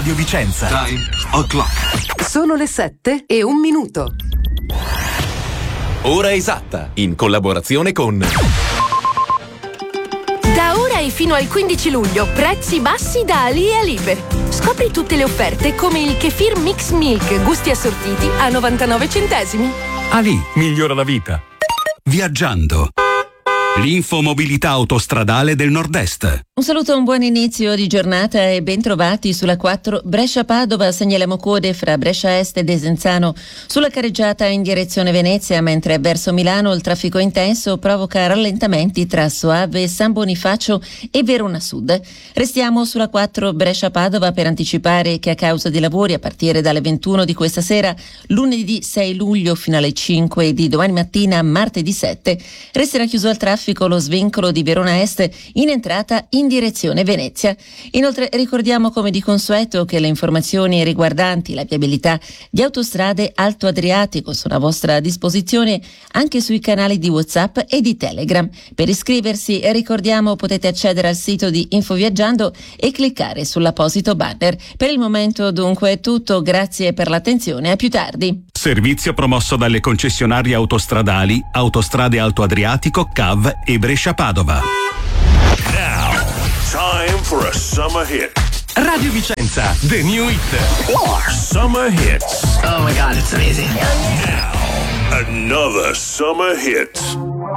Radio Vicenza. Time o'clock. Sono le 7:01. Ora esatta, in collaborazione con... Da ora e fino al 15 luglio, prezzi bassi da Alia Liber. Scopri tutte le offerte come il Kefir Mix Milk, gusti assortiti a 99 centesimi. Ali, migliora la vita. Viaggiando. L'infomobilità autostradale del Nord-Est. Un saluto e un buon inizio di giornata e ben trovati sulla 4 Brescia-Padova. Segnaliamo code fra Brescia Est e Desenzano sulla carreggiata in direzione Venezia, mentre verso Milano il traffico intenso provoca rallentamenti tra Soave, San Bonifacio e Verona Sud. Restiamo sulla 4 Brescia-Padova per anticipare che a causa dei lavori a partire dalle 21 di questa sera, lunedì 6 luglio fino alle 5 di domani mattina, martedì 7, resterà chiuso al traffico lo svincolo di Verona Est in entrata in direzione Venezia. Inoltre ricordiamo come di consueto che le informazioni riguardanti la viabilità di Autostrade Alto Adriatico sono a vostra disposizione anche sui canali di WhatsApp e di Telegram. Per iscriversi ricordiamo potete accedere al sito di Infoviaggiando e cliccare sull'apposito banner. Per il momento dunque è tutto, grazie per l'attenzione, a più tardi. Servizio promosso dalle concessionarie autostradali Autostrade Alto Adriatico, CAV e Brescia-Padova. Now, time for a summer hit. Radio Vicenza, the new hit. Summer hits. Oh my God, it's amazing. Now, another summer hit.